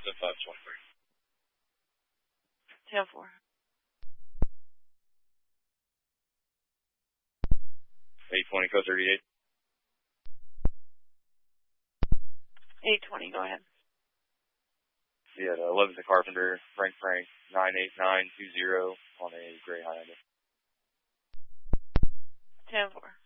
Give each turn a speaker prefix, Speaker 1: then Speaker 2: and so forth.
Speaker 1: 10-4.
Speaker 2: 820, code 38.
Speaker 1: 820, go ahead.
Speaker 2: Yeah, 11th and Carpenter, Frank 98920 on a gray Highlander.
Speaker 1: 10-4.